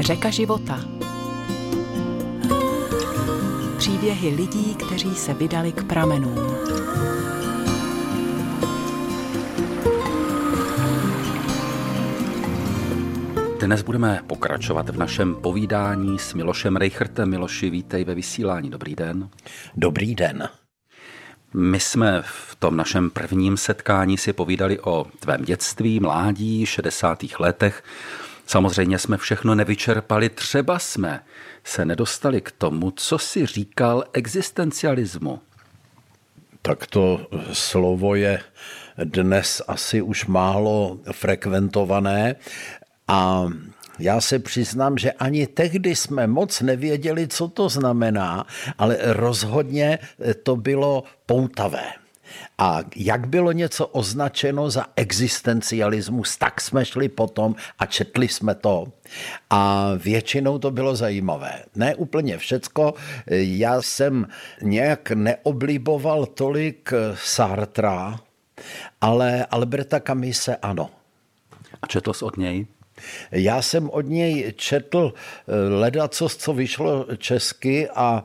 Řeka života. Příběhy lidí, kteří se vydali k pramenům. Dnes budeme pokračovat v našem povídání s Milošem Rejchrtem. Miloši, vítej ve vysílání. Dobrý den. Dobrý den. My jsme v tom našem prvním setkání si povídali o tvém dětství, mládí, 60. letech. Samozřejmě jsme všechno nevyčerpali, třeba jsme se nedostali k tomu, co si říkal existencialismu. Tak to slovo je dnes asi už málo frekventované a já se přiznám, že ani tehdy jsme moc nevěděli, co to znamená, ale rozhodně to bylo poutavé. A jak bylo něco označeno za existencialismus, tak jsme šli potom a četli jsme to. A většinou to bylo zajímavé. Ne úplně všecko. Já jsem nějak neobliboval tolik Sartra, ale Alberta Camise ano. A četl jsi od něj? Já jsem od něj četl ledacos, co vyšlo česky, a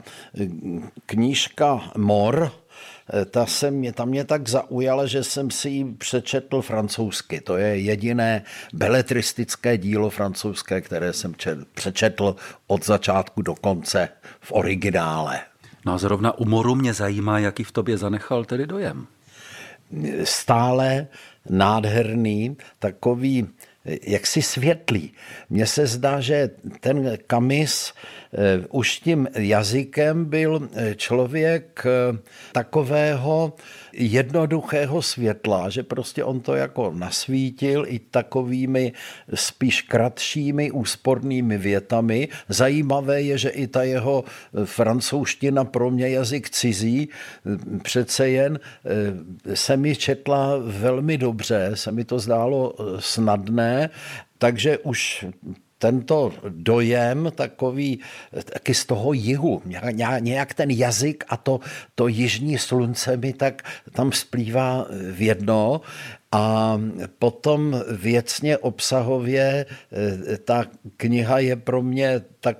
knížka Mor, ta mě tak zaujala, že jsem si ji přečetl francouzsky. To je jediné beletristické dílo francouzské, které jsem přečetl od začátku do konce v originále. No a zrovna u Moru mě zajímá, jaký v tobě zanechal tedy dojem. Stále nádherný, takový jaksi světlý. Mně se zdá, že ten Camus už tím jazykem byl člověk takového jednoduchého světla, že prostě on to jako nasvítil i takovými spíš kratšími, úspornými větami. Zajímavé je, že i ta jeho francouzština, pro mě jazyk cizí, přece jen se mi četla velmi dobře, se mi to zdálo snadné, takže už tento dojem takový taky z toho jihu, nějak ten jazyk a to jižní slunce mi tak tam splývá v jedno. A potom věcně, obsahově ta kniha je pro mě tak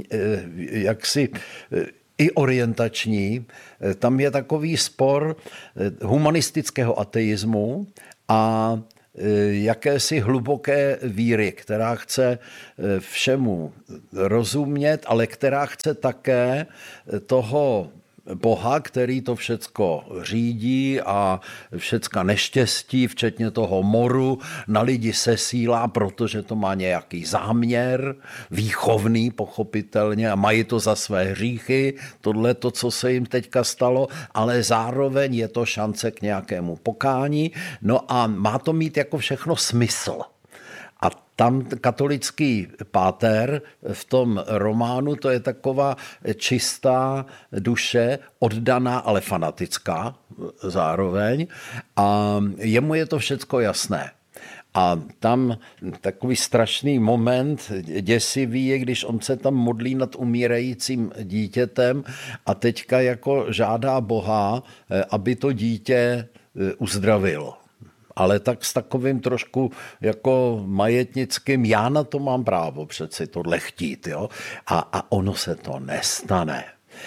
jaksi i orientační. Tam je takový spor humanistického ateismu a jakési hluboké víry, která chce všemu rozumět, ale která chce také toho Boha, který to všecko řídí a všecka neštěstí, včetně toho moru, na lidi sesílá, protože to má nějaký záměr, výchovný pochopitelně, a mají to za své hříchy, tohle to, co se jim teďka stalo, ale zároveň je to šance k nějakému pokání, no a má to mít jako všechno smysl. A tam katolický páter v tom románu, to je taková čistá duše, oddaná, ale fanatická zároveň. A jemu je to všecko jasné. A tam takový strašný moment, děsivý je, když on se tam modlí nad umírajícím dítětem a teďka jako žádá Boha, aby to dítě uzdravil. Ale tak s takovým trošku jako majetnickým, já na to mám právo přeci tohle chtít, jo? A ono se to nestane.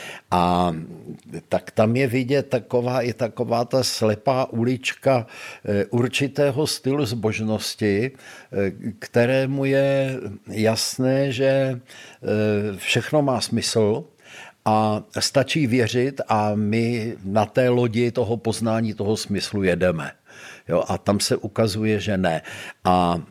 A tak tam je vidět taková ta slepá ulička určitého stylu zbožnosti, kterému je jasné, že všechno má smysl a stačí věřit a my na té lodi toho poznání, toho smyslu jedeme. Jo, a tam se ukazuje, že ne. A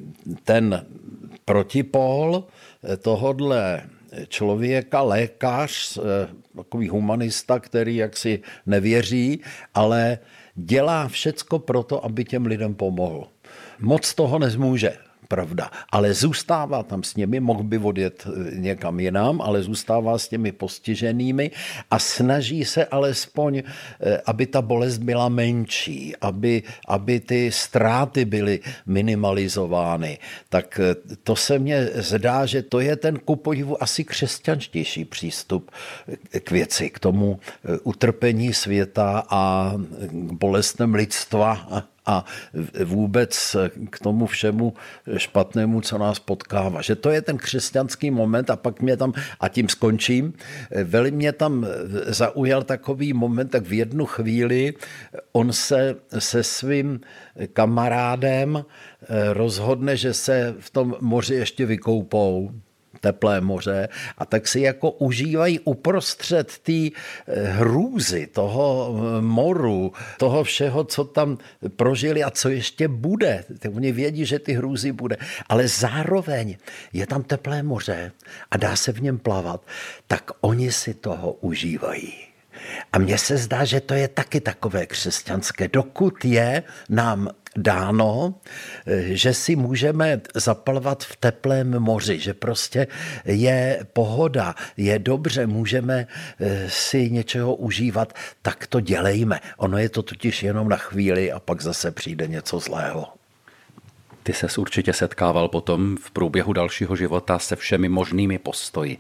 ten protipól tohodle člověka, lékař, takový humanista, který jaksi nevěří, ale dělá všecko proto, aby těm lidem pomohl. Moc toho nezmůže. Pravda, ale zůstává tam s nimi, mohl by odjet někam jinam, ale zůstává s těmi postiženými a snaží se alespoň, aby ta bolest byla menší, aby ty ztráty byly minimalizovány. Tak to se mně zdá, že to je ten kupodivu asi křesťanštější přístup k věci, k tomu utrpení světa a k bolestem lidstva a vůbec k tomu všemu špatnému, co nás potkává. Že to je ten křesťanský moment a pak mě tam, a tím skončím, velmi mě tam zaujal takový moment, tak v jednu chvíli on se svým kamarádem rozhodne, že se v tom moři ještě vykoupou, teplé moře, a tak si jako užívají uprostřed té hrůzy, toho moru, toho všeho, co tam prožili a co ještě bude. Tak oni vědí, že ty hrůzy bude, ale zároveň je tam teplé moře a dá se v něm plavat, tak oni si toho užívají. A mně se zdá, že to je taky takové křesťanské, dokud je nám dáno, že si můžeme zaplavat v teplém moři, že prostě je pohoda, je dobře, můžeme si něčeho užívat, tak to dělejme. Ono je to totiž jenom na chvíli a pak zase přijde něco zlého. Ty ses určitě setkával potom v průběhu dalšího života se všemi možnými postoji.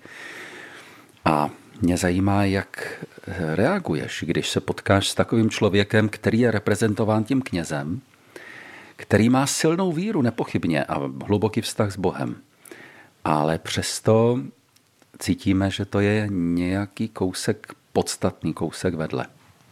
A mě zajímá, jak reaguješ, když se potkáš s takovým člověkem, který je reprezentován tím knězem, který má silnou víru nepochybně a hluboký vztah s Bohem. Ale přesto cítíme, že to je nějaký kousek, podstatný kousek vedle.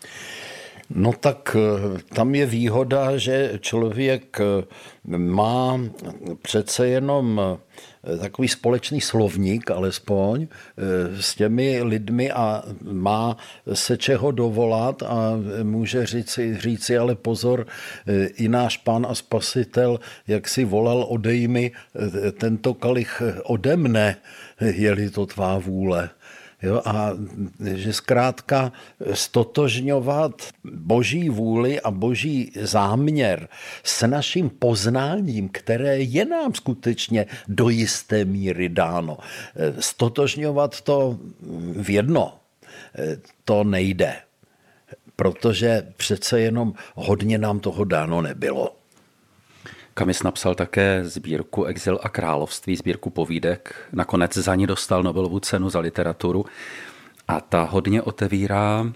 No tak tam je výhoda, že člověk má přece jenom takový společný slovník alespoň s těmi lidmi a má se čeho dovolat a může říci ale pozor, i náš Pán a Spasitel, jak si volal, odej mi tento kalich ode mne, je-li to tvá vůle. Jo, a že zkrátka stotožňovat Boží vůli a Boží záměr s naším poznáním, které je nám skutečně do jisté míry dáno. Stotožňovat to v jedno, to nejde, protože přece jenom hodně nám toho dáno nebylo. Kamis napsal také sbírku Exil a království, sbírku povídek. Nakonec za ní dostal Nobelovu cenu za literaturu. A ta hodně otevírá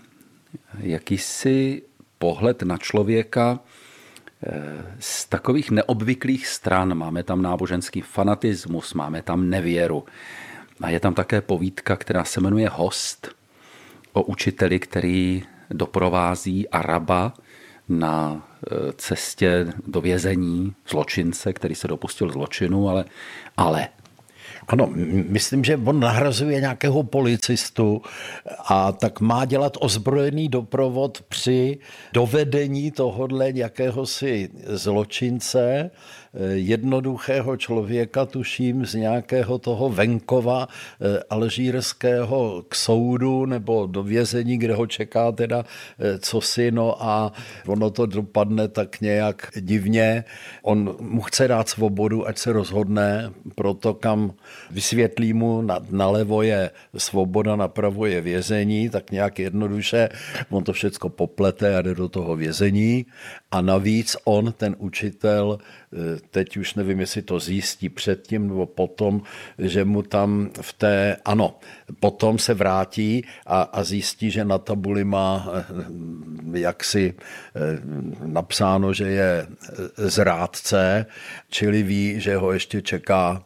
jakýsi pohled na člověka z takových neobvyklých stran. Máme tam náboženský fanatismus, máme tam nevěru. A je tam také povídka, která se jmenuje Host, o učiteli, který doprovází Araba na cestě do vězení, zločince, který se dopustil zločinu, ale. Ano, myslím, že on nahrazuje nějakého policistu a tak má dělat ozbrojený doprovod při dovedení tohodle jakéhosi zločince, jednoduchého člověka, tuším, z nějakého toho venkova alžírského k soudu nebo do vězení, kde ho čeká teda cosi, no a ono to dopadne tak nějak divně. On mu chce dát svobodu, ať se rozhodne pro to, kam vysvětlí mu, nalevo je svoboda, napravo je vězení, tak nějak jednoduše on to všecko poplete a jde do toho vězení a navíc on, ten učitel, teď už nevím, jestli to zjistí předtím nebo potom, že mu tam potom se vrátí a zjistí, že na tabuli má jaksi napsáno, že je zrádce, čili ví, že ho ještě čeká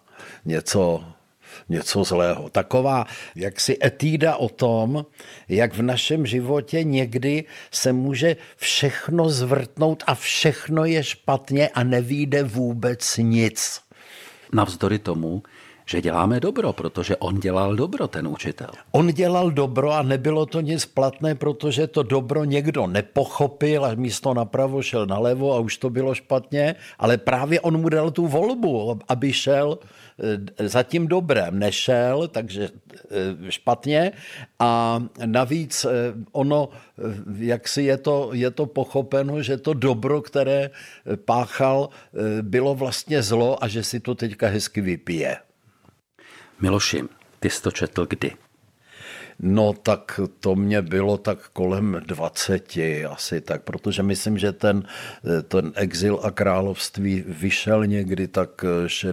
něco zlého. Taková jaksi etída o tom, jak v našem životě někdy se může všechno zvrtnout a všechno je špatně a nevyjde vůbec nic. Navzdory tomu, že děláme dobro, protože on dělal dobro, ten učitel. On dělal dobro a nebylo to nic platné, protože to dobro někdo nepochopil a místo napravo šel nalevo a už to bylo špatně, ale právě on mu dal tu volbu, aby šel za tím dobrem. Nešel, takže špatně a navíc ono, jaksi je to pochopeno, že to dobro, které páchal, bylo vlastně zlo a že si to teďka hezky vypije. Miloši, ty jsi to četl kdy? No tak to mě bylo tak kolem 20 asi tak, protože myslím, že ten Exil a království vyšel někdy tak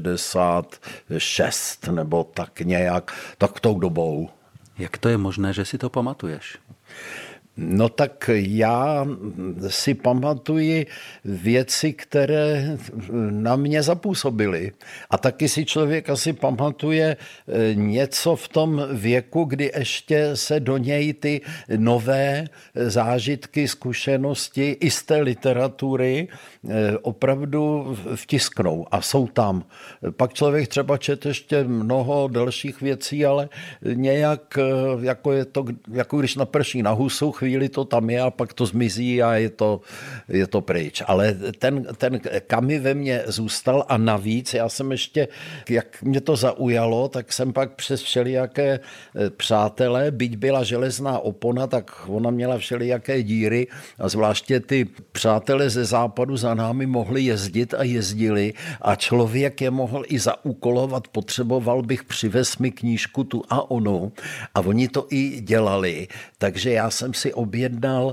66 nebo tak nějak, tak tou dobou. Jak to je možné, že si to pamatuješ? No tak já si pamatuji věci, které na mě zapůsobily. A taky si člověk asi pamatuje něco v tom věku, kdy ještě se do něj ty nové zážitky, zkušenosti i z té literatury opravdu vtisknou a jsou tam. Pak člověk třeba čte ještě mnoho dalších věcí, ale nějak jako je to, jako když naprší na husu, chvíli to tam je a pak to zmizí a je to pryč. Ale ten Camus ve mně zůstal a navíc já jsem ještě, jak mě to zaujalo, tak jsem pak přes všelijaké přátelé, byť byla železná opona, tak ona měla všelijaké díry a zvláště ty přátelé ze západu za námi mohli jezdit a jezdili a člověk je mohl i zaúkolovat, potřeboval bych přivez mi knížku tu a onu a oni to i dělali. Takže já jsem si objednal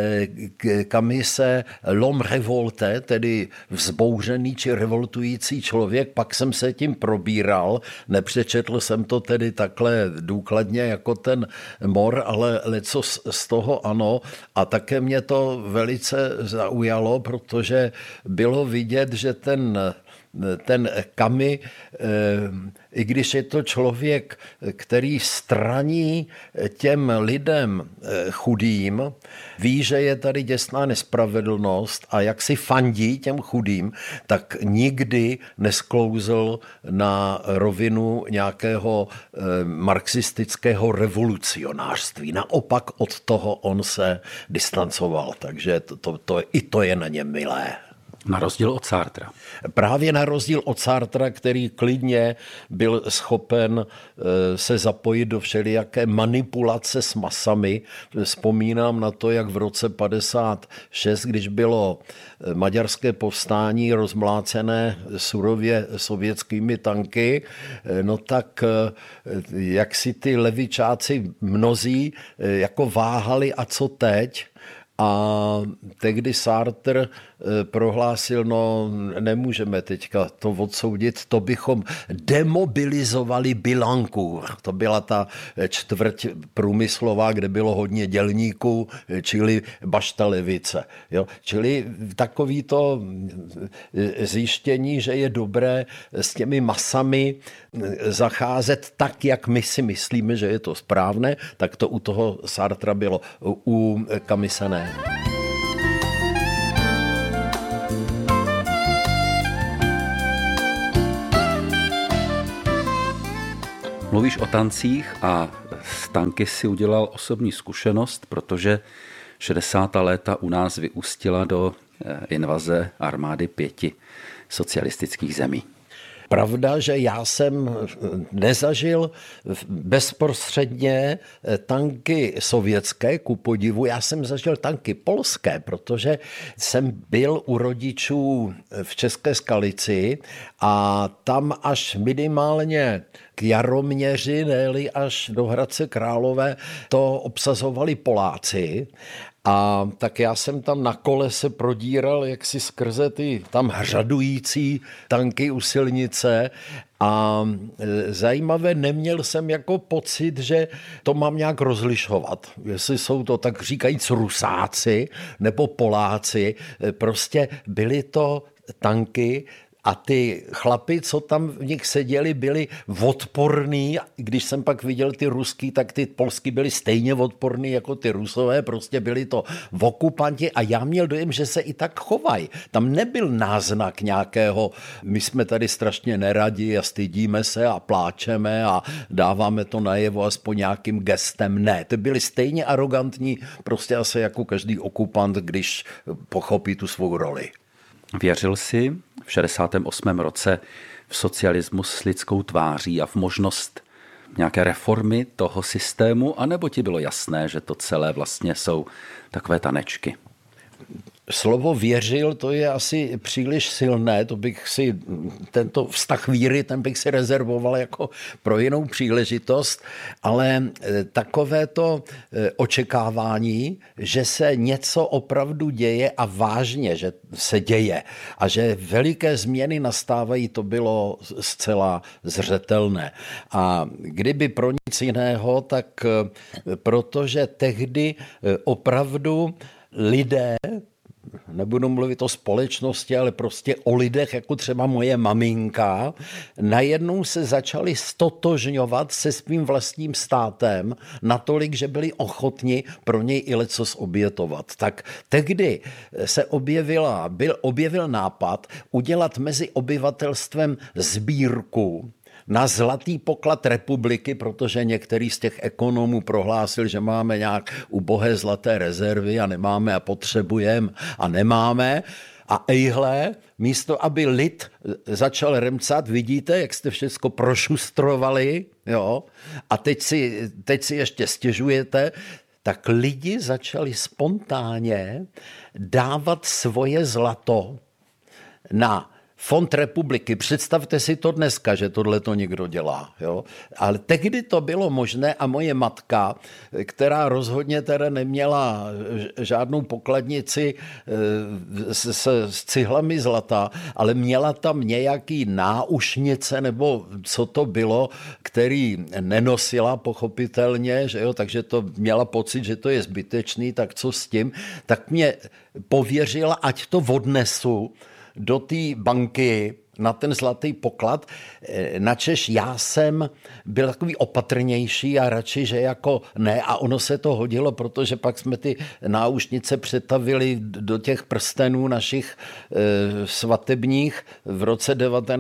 Camise L'homme révolté, tedy vzbouřený či revoltující člověk, pak jsem se tím probíral, nepřečetl jsem to tedy takhle důkladně jako ten mor, ale leco z toho ano a také mě to velice zaujalo, protože bylo vidět, že ten Camus, i když je to člověk, který straní těm lidem chudým, ví, že je tady děsná nespravedlnost a jak si fandí těm chudým, tak nikdy nesklouzl na rovinu nějakého marxistického revolucionářství. Naopak od toho on se distancoval, takže to je na něm milé. Na rozdíl od Sartra. Právě na rozdíl od Sartra, který klidně byl schopen se zapojit do všelijaké manipulace s masami. Vzpomínám na to, jak v roce 56, když bylo maďarské povstání rozmlácené surově sovětskými tanky, no tak jak si ty levičáci mnozí jako váhali a co teď? A tehdy Sartre prohlásil, no nemůžeme teďka to odsoudit, to bychom demobilizovali Bilancourt. To byla ta čtvrť průmyslová, kde bylo hodně dělníků, čili bašta levice. Jo? Čili takový to zjištění, že je dobré s těmi masami zacházet tak, jak my si myslíme, že je to správné, tak to u toho Sartra bylo, u Camise ne. Mluvíš o tancích a z tanky si udělal osobní zkušenost, protože 60. léta u nás vyústila do invaze armády 5 socialistických zemí. Pravda, že já jsem nezažil bezprostředně tanky sovětské, ku podivu, já jsem zažil tanky polské, protože jsem byl u rodičů v České Skalici a tam až minimálně k Jaroměři, ne-li až do Hradce Králové, to obsazovali Poláci. A tak já jsem tam na kole se prodíral jaksi skrze ty tam hřadující tanky u silnice a zajímavé, neměl jsem jako pocit, že to mám nějak rozlišovat. Jestli jsou to tak říkajíc Rusáci nebo Poláci, prostě byly to tanky, a ty chlapi, co tam v nich seděli, byli odporní. Když jsem pak viděl ty ruský, tak ty polský byli stejně odporní jako ty Rusové. Prostě byli to okupanti a já měl dojem, že se i tak chovají. Tam nebyl náznak nějakého, my jsme tady strašně neradi a stydíme se a pláčeme a dáváme to najevo aspoň nějakým gestem. Ne, ty byli stejně arrogantní, prostě asi jako každý okupant, když pochopí tu svou roli. Věřil jsi v 68. roce v socialismus s lidskou tváří a v možnost nějaké reformy toho systému, anebo ti bylo jasné, že to celé vlastně jsou takové tanečky? Slovo věřil, to je asi příliš silné, to bych si, tento vztah víry, ten bych si rezervoval jako pro jinou příležitost, ale takové to očekávání, že se něco opravdu děje a vážně, že se děje a že veliké změny nastávají, to bylo zcela zřetelné. A kdyby pro nic jiného, tak protože tehdy opravdu lidé, nebudu mluvit o společnosti, ale prostě o lidech, jako třeba moje maminka, najednou se začali stotožňovat se svým vlastním státem natolik, že byli ochotni pro něj i lecos obětovat. Tak tehdy se objevil nápad udělat mezi obyvatelstvem sbírku na zlatý poklad republiky, protože některý z těch ekonomů prohlásil, že máme nějak ubohé zlaté rezervy a nemáme a potřebujeme a nemáme. A ejhle, místo aby lid začal remcat, vidíte, jak jste všecko prošustrovali, jo? A teď si ještě stěžujete, tak lidi začali spontánně dávat svoje zlato na Fond republiky. Představte si to dneska, že tohle to někdo dělá. Jo? Ale tehdy to bylo možné a moje matka, která rozhodně teda neměla žádnou pokladnici s cihlami zlata, ale měla tam nějaký náušnice nebo co to bylo, který nenosila pochopitelně, že jo? Takže to měla pocit, že to je zbytečný, tak co s tím, tak mě pověřila, ať to odnesu do té banky na ten zlatý poklad, načež já jsem byl takový opatrnější a radši, že jako ne, a ono se to hodilo, protože pak jsme ty náušnice přetavili do těch prstenů našich svatebních v roce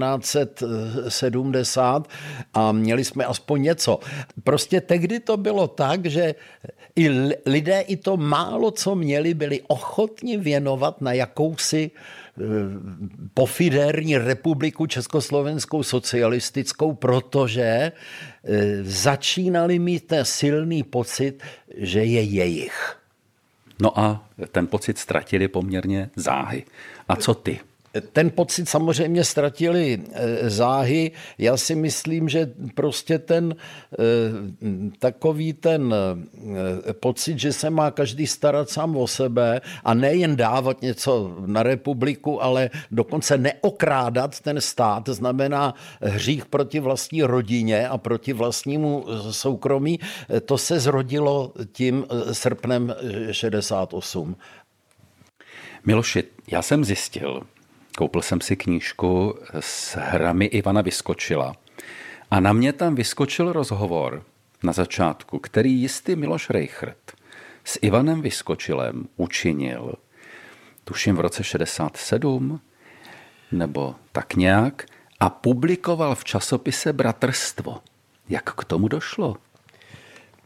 1970 a měli jsme aspoň něco. Prostě tehdy to bylo tak, že i lidé i to málo, co měli, byli ochotni věnovat na jakousi pofidérní republiku československou socialistickou, protože začínali mít ten silný pocit, že je jejich. No a ten pocit ztratili poměrně záhy. A co ty? Ten pocit samozřejmě ztratili záhy. Já si myslím, že prostě takový ten pocit, že se má každý starat sám o sebe a nejen dávat něco na republiku, ale dokonce neokrádat ten stát, znamená hřích proti vlastní rodině a proti vlastnímu soukromí. To se zrodilo tím srpnem 68. Miloši, já jsem zjistil, koupil jsem si knížku s hrami Ivana Vyskočila a na mě tam vyskočil rozhovor na začátku, který jistý Miloš Rejchrt s Ivanem Vyskočilem učinil, tuším v roce 67 nebo tak nějak, a publikoval v časopise Bratrstvo. Jak k tomu došlo?